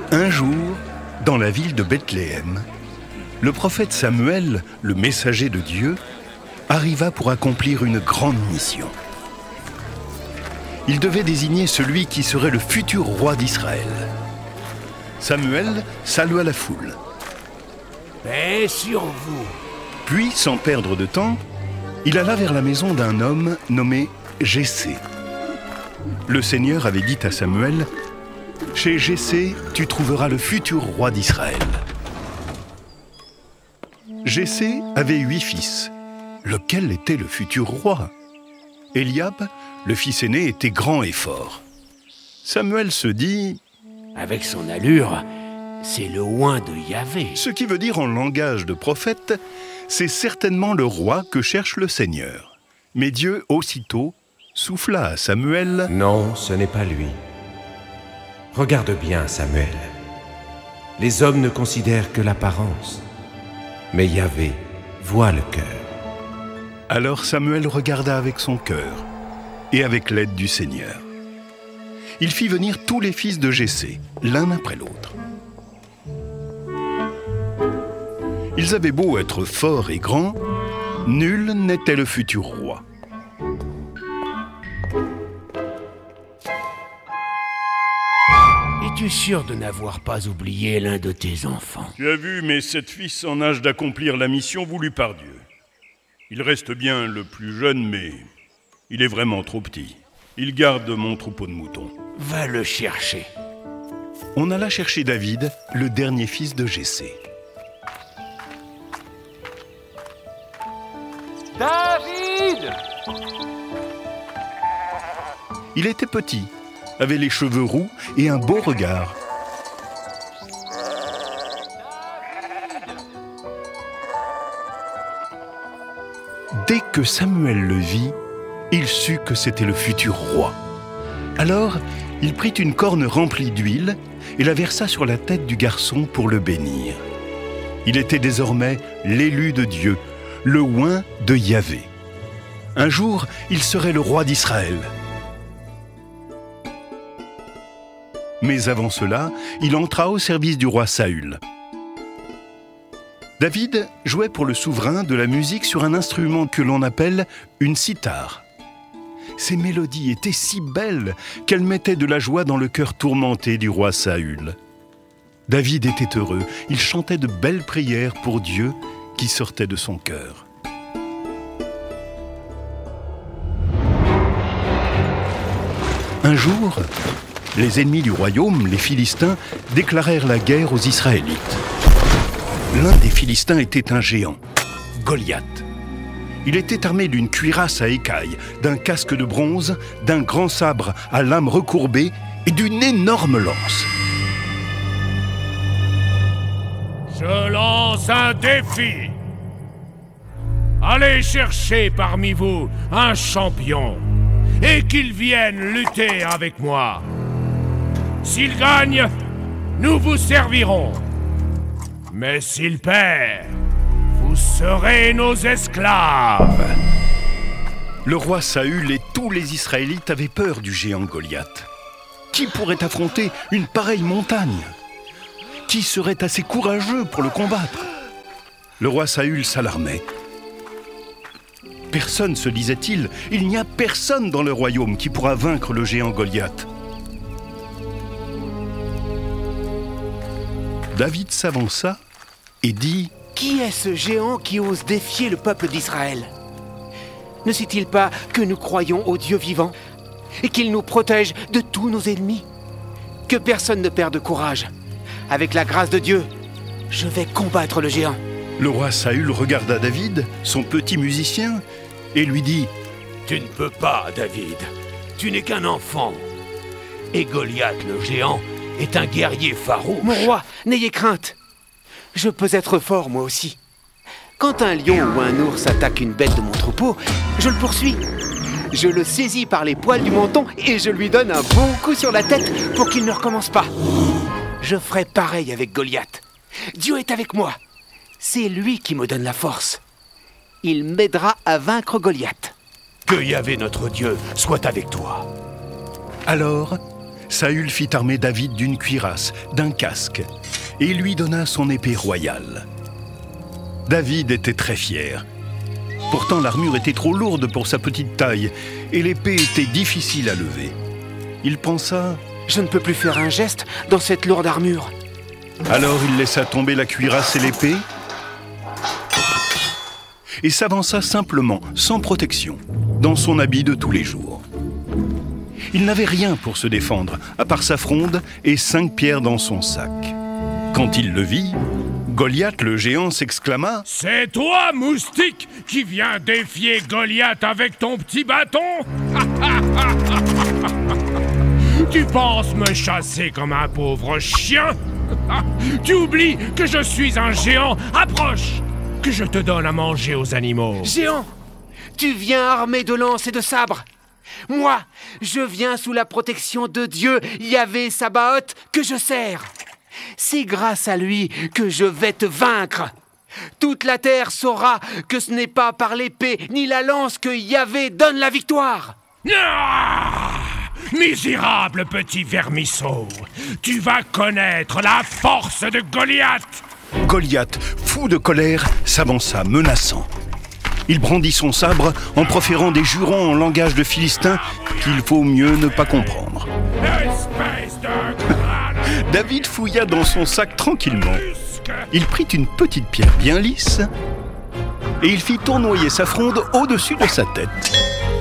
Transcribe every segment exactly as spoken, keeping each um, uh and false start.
Un jour, dans la ville de Bethléem, le prophète Samuel, le messager de Dieu, arriva pour accomplir une grande mission. Il devait désigner celui qui serait le futur roi d'Israël. Samuel salua la foule. « Paix sur vous !» Puis, sans perdre de temps, il alla vers la maison d'un homme nommé Jessé. Le Seigneur avait dit à Samuel: « Chez Jessé, tu trouveras le futur roi d'Israël. » Jessé avait huit fils. Lequel était le futur roi? Eliab, le fils aîné, était grand et fort. Samuel se dit: « Avec son allure, c'est le oint de Yahvé. » Ce qui veut dire en langage de prophète, c'est certainement le roi que cherche le Seigneur. Mais Dieu, aussitôt, souffla à Samuel: « Non, ce n'est pas lui. Regarde bien, Samuel. Les hommes ne considèrent que l'apparence, mais Yahvé voit le cœur. » Alors Samuel regarda avec son cœur et avec l'aide du Seigneur. Il fit venir tous les fils de Jessé, l'un après l'autre. Ils avaient beau être forts et grands, nul n'était le futur roi. Es-tu sûr de n'avoir pas oublié l'un de tes enfants? Tu as vu mes sept fils en âge d'accomplir la mission voulue par Dieu. Il reste bien le plus jeune, mais il est vraiment trop petit. Il garde mon troupeau de moutons. Va le chercher. On alla chercher David, le dernier fils de Jessé. David! Il était petit, avait les cheveux roux et un beau regard. Dès que Samuel le vit, il sut que c'était le futur roi. Alors, il prit une corne remplie d'huile et la versa sur la tête du garçon pour le bénir. Il était désormais l'élu de Dieu, le oint de Yahvé. Un jour, il serait le roi d'Israël. Mais avant cela, il entra au service du roi Saül. David jouait pour le souverain de la musique sur un instrument que l'on appelle une cithare. Ses mélodies étaient si belles qu'elles mettaient de la joie dans le cœur tourmenté du roi Saül. David était heureux, il chantait de belles prières pour Dieu qui sortaient de son cœur. Un jour, les ennemis du royaume, les Philistins, déclarèrent la guerre aux Israélites. L'un des Philistins était un géant, Goliath. Il était armé d'une cuirasse à écailles, d'un casque de bronze, d'un grand sabre à lame recourbée et d'une énorme lance. Je lance un défi. Allez chercher parmi vous un champion et qu'il vienne lutter avec moi. S'il gagne, nous vous servirons. Mais s'il perd, vous serez nos esclaves. Le roi Saül et tous les Israélites avaient peur du géant Goliath. Qui pourrait affronter une pareille montagne? Qui serait assez courageux pour le combattre? Le roi Saül s'alarmait. Personne, se disait-il, il n'y a personne dans le royaume qui pourra vaincre le géant Goliath. David s'avança et dit: « Qui est ce géant qui ose défier le peuple d'Israël? Ne sait-il pas que nous croyons au Dieu vivant et qu'il nous protège de tous nos ennemis? Que personne ne perde courage. Avec la grâce de Dieu, je vais combattre le géant. » Le roi Saül regarda David, son petit musicien, et lui dit: « Tu ne peux pas, David. Tu n'es qu'un enfant. Et Goliath, le géant, est un guerrier farouche. » « Mon roi, n'ayez crainte. Je peux être fort, moi aussi. Quand un lion ou un ours attaque une bête de mon troupeau, je le poursuis. Je le saisis par les poils du menton et je lui donne un bon coup sur la tête pour qu'il ne recommence pas. Je ferai pareil avec Goliath. Dieu est avec moi. C'est lui qui me donne la force. Il m'aidera à vaincre Goliath. » Que Yahvé notre Dieu soit avec toi. Alors, Saül fit armer David d'une cuirasse, d'un casque, et lui donna son épée royale. David était très fier. Pourtant, l'armure était trop lourde pour sa petite taille, et l'épée était difficile à lever. Il pensa... Je ne peux plus faire un geste dans cette lourde armure. Alors il laissa tomber la cuirasse et l'épée, et s'avança simplement, sans protection, dans son habit de tous les jours. Il n'avait rien pour se défendre, à part sa fronde et cinq pierres dans son sac. Quand il le vit, Goliath le géant s'exclama « C'est toi, moustique, qui viens défier Goliath avec ton petit bâton? Tu penses me chasser comme un pauvre chien? Tu oublies que je suis un géant? Approche, que je te donne à manger aux animaux. » Géant, tu viens armé de lances et de sabres. Moi, je viens sous la protection de Dieu, Yahvé Sabaoth, que je sers. C'est grâce à lui que je vais te vaincre. Toute la terre saura que ce n'est pas par l'épée ni la lance que Yahvé donne la victoire. Ah! Misérable petit vermisseau, tu vas connaître la force de Goliath. Goliath, fou de colère, s'avança menaçant. Il brandit son sabre en proférant des jurons en langage de Philistin qu'il faut mieux ne pas comprendre. Espèce de... David fouilla dans son sac tranquillement. Il prit une petite pierre bien lisse et il fit tournoyer sa fronde au-dessus de sa tête.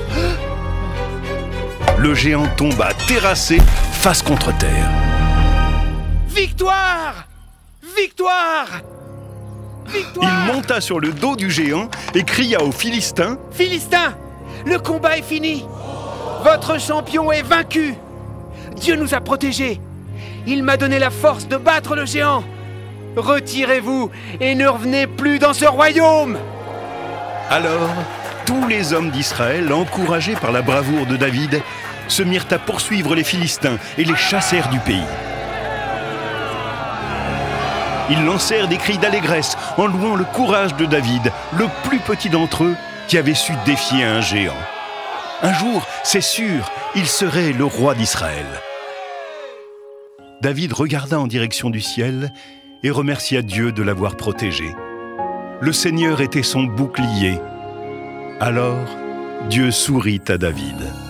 Le géant tomba terrassé, face contre terre. Victoire! Victoire! Victoire! Il monta sur le dos du géant et cria aux Philistins « Philistins, le combat est fini! Votre champion est vaincu! Dieu nous a protégés! Il m'a donné la force de battre le géant! Retirez-vous et ne revenez plus dans ce royaume! » Alors, tous les hommes d'Israël, encouragés par la bravoure de David, se mirent à poursuivre les Philistins et les chassèrent du pays. Ils lancèrent des cris d'allégresse en louant le courage de David, le plus petit d'entre eux, qui avait su défier un géant. Un jour, c'est sûr, il serait le roi d'Israël. David regarda en direction du ciel et remercia Dieu de l'avoir protégé. Le Seigneur était son bouclier. Alors, Dieu sourit à David.